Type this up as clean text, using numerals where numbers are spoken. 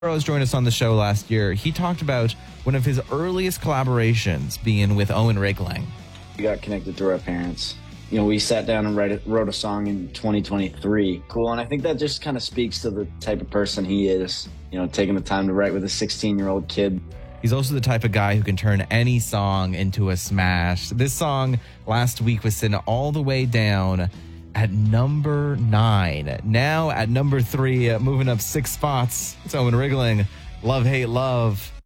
Rose joined us on the show last year. He talked about one of his earliest collaborations being with Owen Rigling. We got connected through our parents. We sat down and wrote a song in 2023. Cool, and I think that just kind of speaks to the type of person he is. Taking the time to write with a 16-year-old kid. He's also the type of guy who can turn any song into a smash. This song last week was sitting all the way down at number 9. Now at number 3, moving up 6 spots. It's Owen Rigling, Love, Hate, Love.